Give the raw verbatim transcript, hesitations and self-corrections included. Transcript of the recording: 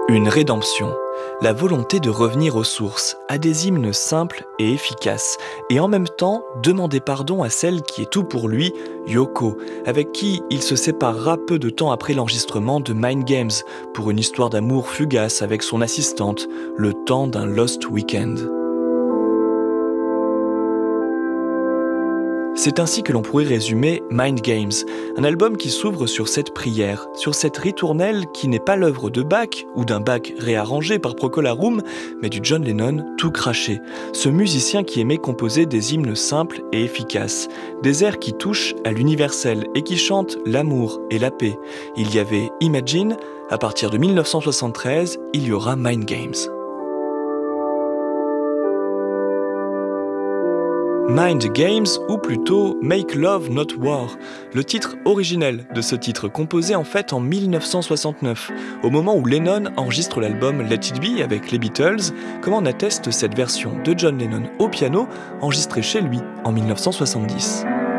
Une rédemption, la volonté de revenir aux sources, à des hymnes simples et efficaces, et en même temps demander pardon à celle qui est tout pour lui, Yoko, avec qui il se séparera peu de temps après l'enregistrement de Mind Games, pour une histoire d'amour fugace avec son assistante, le temps d'un Lost Weekend. C'est ainsi que l'on pourrait résumer Mind Games, un album qui s'ouvre sur cette prière, sur cette ritournelle qui n'est pas l'œuvre de Bach ou d'un Bach réarrangé par Procol Harum, mais du John Lennon tout craché, ce musicien qui aimait composer des hymnes simples et efficaces, des airs qui touchent à l'universel et qui chantent l'amour et la paix. Il y avait Imagine, à partir de dix-neuf cent soixante-treize, il y aura Mind Games. Mind Games, ou plutôt Make Love Not War, le titre originel de ce titre, composé en fait en dix-neuf cent soixante-neuf, au moment où Lennon enregistre l'album Let It Be avec les Beatles, comme en atteste cette version de John Lennon au piano, enregistrée chez lui en dix-neuf cent soixante-dix.